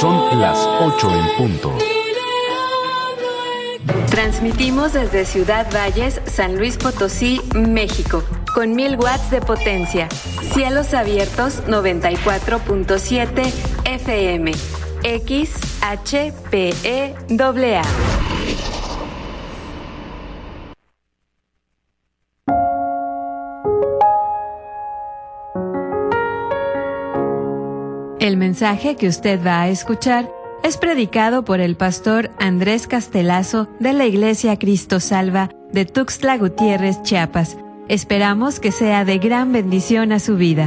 Son las 8 en punto. Transmitimos desde Ciudad Valles, San Luis Potosí, México, con 1000 watts de potencia. Cielos abiertos 94.7 FM. XHPEAA. El mensaje que usted va a escuchar es predicado por el pastor Andrés Castelazo de la Iglesia Cristo Salva de Tuxtla Gutiérrez, Chiapas. Esperamos que sea de gran bendición a su vida.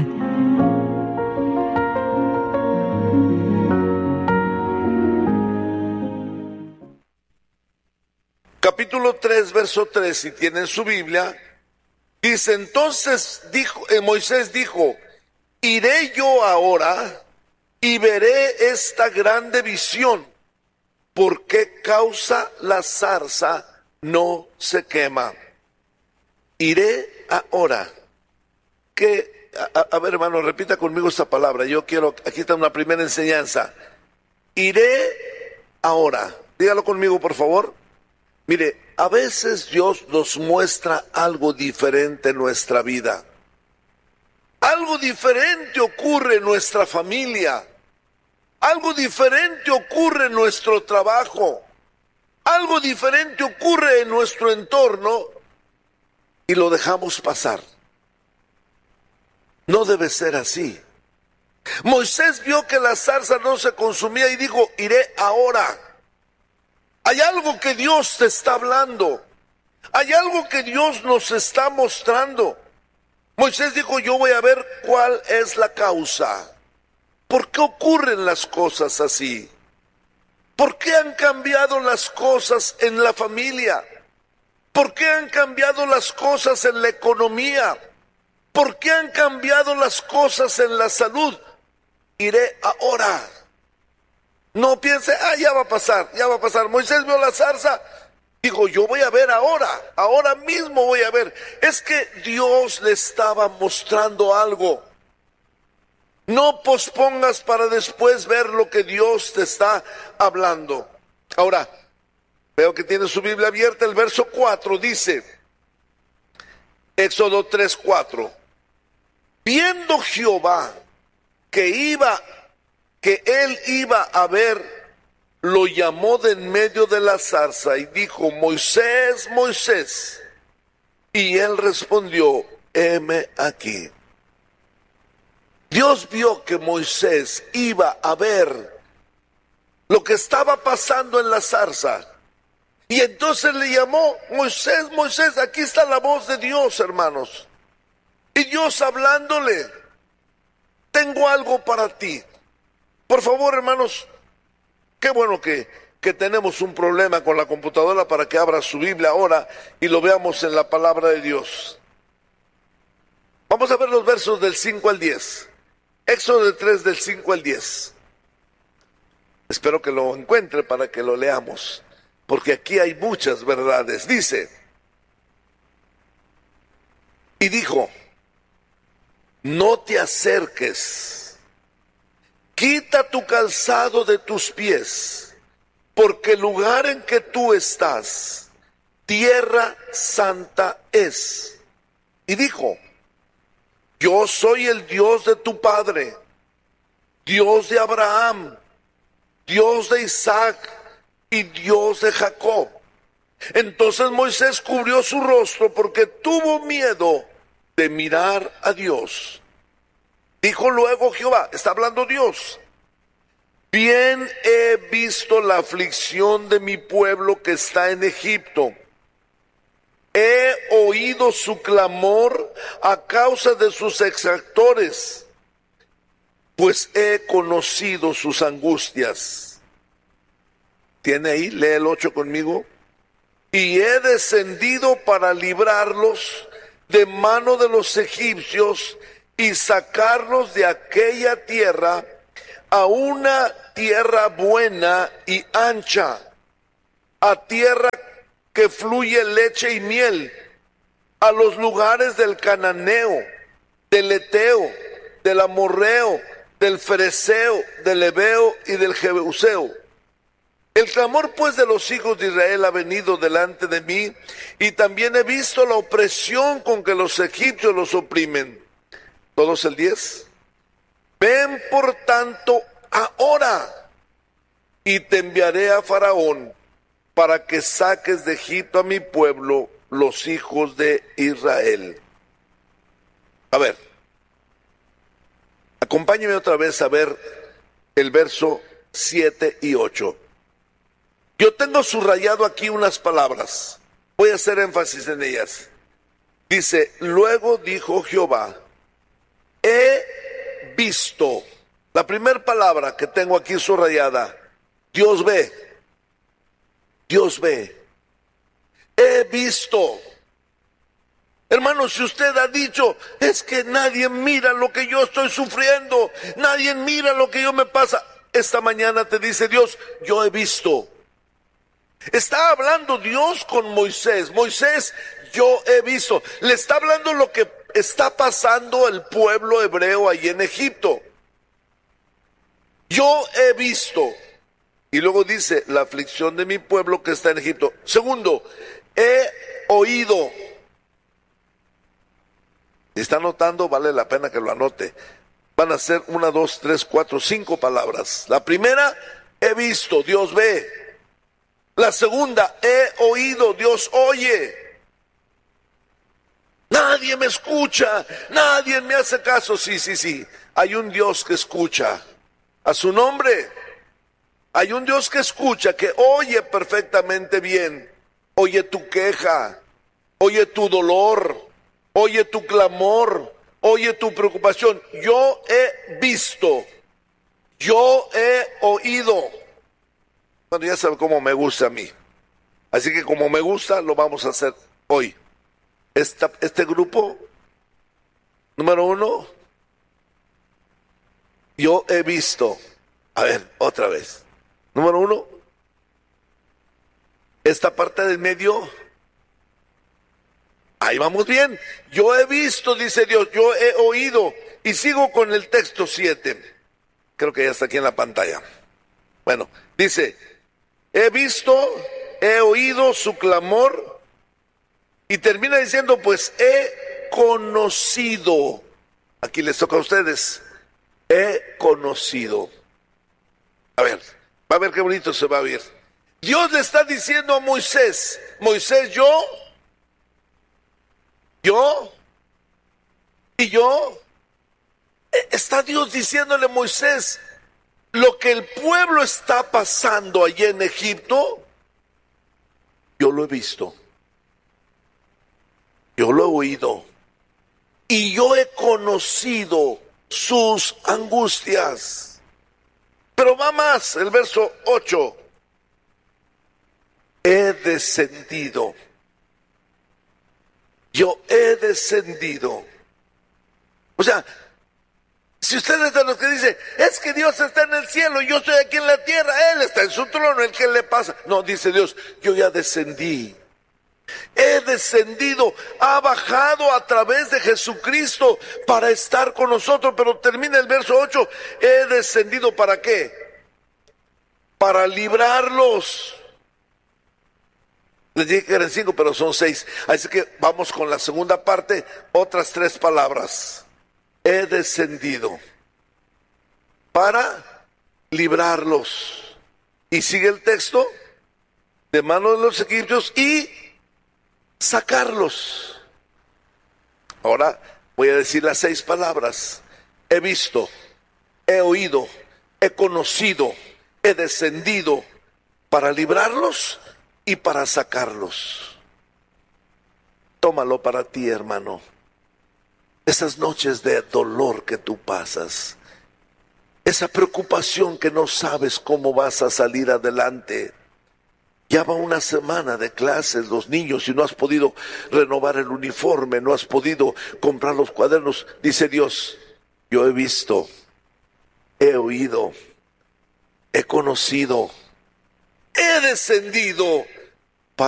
Capítulo 3, verso 3, si tienen su Biblia, dice: entonces Moisés dijo, iré yo ahora y veré esta grande visión. ¿Por qué causa la zarza no se quema? Iré ahora. A ver, hermano, repita conmigo esta palabra. Aquí está una primera enseñanza. Iré ahora. Dígalo conmigo, por favor. Mire, a veces Dios nos muestra algo diferente en nuestra vida. Algo diferente ocurre en nuestra familia. Algo diferente ocurre en nuestro trabajo. Algo diferente ocurre en nuestro entorno y lo dejamos pasar. No debe ser así. Moisés vio que la zarza no se consumía y dijo, iré ahora. Hay algo que Dios te está hablando. Hay algo que Dios nos está mostrando. Moisés dijo, yo voy a ver cuál es la causa. ¿Por qué ocurren las cosas así? ¿Por qué han cambiado las cosas en la familia? ¿Por qué han cambiado las cosas en la economía? ¿Por qué han cambiado las cosas en la salud? Iré ahora. No piense, ya va a pasar, ya va a pasar. Moisés vio la zarza, dijo, yo voy a ver ahora mismo voy a ver. Es que Dios le estaba mostrando algo. No pospongas para después ver lo que Dios te está hablando. Ahora, veo que tiene su Biblia abierta, el verso 4 dice, Éxodo 3:4, viendo Jehová que él iba a ver, lo llamó de en medio de la zarza y dijo, Moisés, Moisés. Y él respondió, heme aquí. Dios vio que Moisés iba a ver lo que estaba pasando en la zarza. Y entonces le llamó, Moisés, Moisés, aquí está la voz de Dios, hermanos. Y Dios hablándole, tengo algo para ti. Por favor, hermanos, qué bueno que tenemos un problema con la computadora para que abra su Biblia ahora y lo veamos en la palabra de Dios. Vamos a ver los versos del 5 al 10. Éxodo 3 del 5 al 10. Espero que lo encuentre para que lo leamos, porque aquí hay muchas verdades. Dice, y dijo, no te acerques, quita tu calzado de tus pies, porque el lugar en que tú estás, tierra santa es. Y dijo, yo soy el Dios de tu padre, Dios de Abraham, Dios de Isaac y Dios de Jacob. Entonces Moisés cubrió su rostro porque tuvo miedo de mirar a Dios. Dijo luego Jehová, está hablando Dios, bien he visto la aflicción de mi pueblo que está en Egipto. He oído su clamor a causa de sus exactores, pues he conocido sus angustias. ¿Tiene ahí? Lee el 8 conmigo. Y he descendido para librarlos de mano de los egipcios y sacarlos de aquella tierra a una tierra buena y ancha, a tierra que fluye leche y miel, a los lugares del cananeo, del eteo, del amorreo, del fereceo, del heveo y del jebuseo. El clamor pues de los hijos de Israel ha venido delante de mí, y también he visto la opresión con que los egipcios los oprimen. Todos el 10. Ven por tanto ahora, y te enviaré a Faraón, para que saques de Egipto a mi pueblo, los hijos de Israel. A ver, acompáñeme otra vez a ver el verso 7 y 8. Yo tengo subrayado aquí unas palabras, voy a hacer énfasis en ellas. Dice, luego dijo Jehová, he visto. La primera palabra que tengo aquí subrayada, Dios ve. Dios ve. He visto. Hermano, si usted ha dicho, es que nadie mira lo que yo estoy sufriendo, nadie mira lo que yo me pasa. Esta mañana te dice Dios, yo he visto. Está hablando Dios con Moisés. Moisés, yo he visto. Le está hablando lo que está pasando el pueblo hebreo allí en Egipto. Yo he visto. Y luego dice, la aflicción de mi pueblo que está en Egipto. Segundo, he oído. Si está anotando, vale la pena que lo anote. Van a ser 1, 2, 3, 4, 5 palabras. La primera, he visto, Dios ve. La segunda, he oído, Dios oye. Nadie me escucha, nadie me hace caso. Sí, hay un Dios que escucha. A su nombre, hay un Dios que escucha, que oye perfectamente bien. Oye tu queja, oye tu dolor, oye tu clamor, oye tu preocupación. Yo he visto, yo he oído. Bueno, ya sabe cómo me gusta a mí. Así que como me gusta, lo vamos a hacer hoy. Este grupo, número 1, yo he visto. A ver, otra vez. Número 1, esta parte del medio, ahí vamos bien. Yo he visto, dice Dios, yo he oído. Y sigo con el texto 7. Creo que ya está aquí en la pantalla. Bueno, dice, he visto, he oído su clamor. Y termina diciendo, pues he conocido. Aquí les toca a ustedes. He conocido. A ver, va a ver qué bonito se va a ver. Dios le está diciendo a Moisés, Moisés, yo, y yo. Está Dios diciéndole a Moisés, lo que el pueblo está pasando allí en Egipto, yo lo he visto, yo lo he oído, y yo he conocido sus angustias. Pero va más, el verso 8, he descendido, yo he descendido. O sea, si usted es de los que dice, es que Dios está en el cielo y yo estoy aquí en la tierra, Él está en su trono, ¿el qué le pasa? No, dice Dios, yo ya descendí. He descendido, ha bajado a través de Jesucristo para estar con nosotros, pero termina el verso 8, he descendido ¿para qué? Para librarlos. Les dije que eran 5, pero son 6. Así que vamos con la segunda parte, otras 3 palabras. He descendido para librarlos. Y sigue el texto, de manos de los egipcios y sacarlos. Ahora voy a decir las 6 palabras. He visto, he oído, he conocido, he descendido para librarlos y para sacarlos. Tómalo para ti, hermano. Esas noches de dolor que tú pasas, esa preocupación que no sabes cómo vas a salir adelante. Ya va una semana de clases los niños y no has podido renovar el uniforme, no has podido comprar los cuadernos. Dice Dios, yo he visto, he oído, he conocido, he descendido